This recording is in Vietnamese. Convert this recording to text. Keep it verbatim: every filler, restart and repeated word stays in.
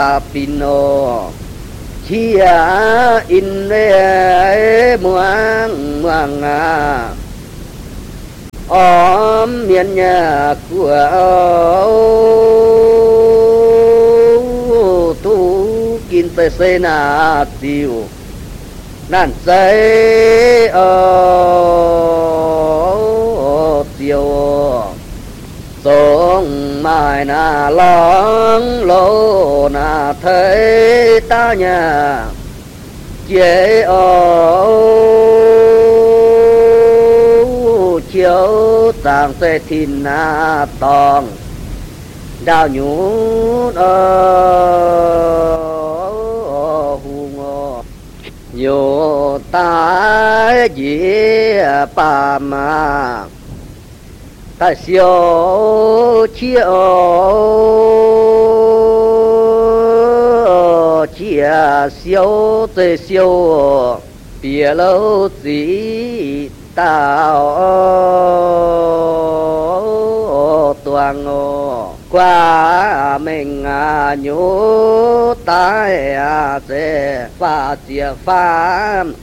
pino chia in lệ muang muang à ôm miền nhà của tu kinh tế xây na tiêu nan xây ở tiêu sông mai na lắng lô na thấy ta nhà chế ở chiếu tàng sẽ thìn na tòng đào nhún ở hùng nhiều ta gì bà mà ta siêu chiếu chia siêu tới siêu bia lâu gì tao toàn qua mình nhú tai sẽ pha chia pha